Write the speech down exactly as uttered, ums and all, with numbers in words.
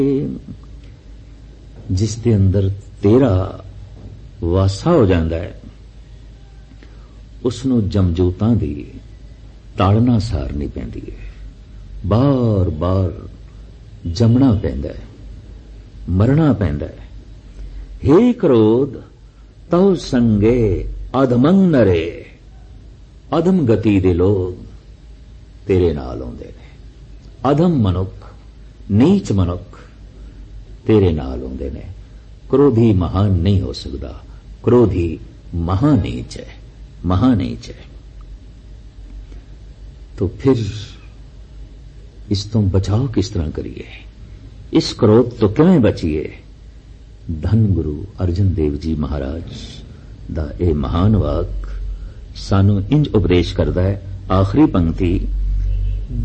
ਜਿਸ ਦੇ ਅੰਦਰ ਤੇਰਾ ਵਾਸਾ ਹੋ ਜਾਂਦਾ ਹੈ, ਉਸ ਨੂੰ ਜਮਜੋਤਾਂ ਦੀ ਤਾੜਨਾ ਸਾਰਨੀ ਪੈਂਦੀ ਹੈ। ਬਾਰ ਬਾਰ ਜੰਮਣਾ ਪੈਂਦਾ ਹੈ, ਮਰਨਾ ਪੈਂਦਾ ਹੈ। ਹੇ ਕ੍ਰੋਧ ਤਉ ਸੰਗੇ ਅਧਮੰ ਨਰੇ, ਅਧਮ ਗਤੀ ਦੇ ਲੋਕ ਤੇਰੇ ਨਾਲ ਆਉਂਦੇ ਨੇ। ਅਧਮ ਮਨੁੱਖ, ਨੀਚ ਮਨੁੱਖ ਤੇਰੇ ਨਾਲ ਆਉਂਦੇ ਨੇ। ਕ੍ਰੋਧੀ ਮਹਾਨ ਨਹੀਂ ਹੋ ਸਕਦਾ, ਕ੍ਰੋਧੀ ਮਹਾਨੀਚ ਹੈ, ਮਹਾਨੀਚ ਹੈ। तो फिर इस तो बचाव किस तरह करिए, इस क्रोध तो किवें बचीए। धन गुरु अर्जन देव जी महाराज दा ये महान वाक सानू इंज उपदेश करदा है। आखिरी पंक्ति